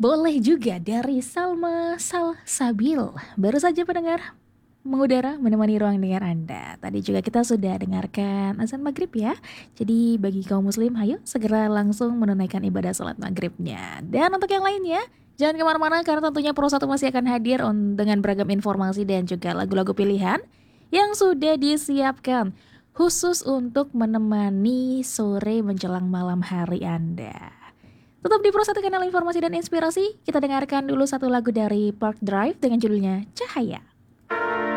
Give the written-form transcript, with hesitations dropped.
Boleh juga dari Salma Salsabil. Baru saja pendengar mengudara menemani ruang dengar Anda. Tadi juga kita sudah dengarkan azan maghrib ya. Jadi bagi kaum muslim, ayo segera langsung menunaikan ibadah salat maghribnya. Dan untuk yang lainnya, jangan kemana-mana karena tentunya Pro 1 masih akan hadir dengan beragam informasi dan juga lagu-lagu pilihan yang sudah disiapkan khusus untuk menemani sore menjelang malam hari Anda. Tetap di Pro 1 Kanal Informasi dan Inspirasi, kita dengarkan dulu satu lagu dari Park Drive dengan judulnya Cahaya.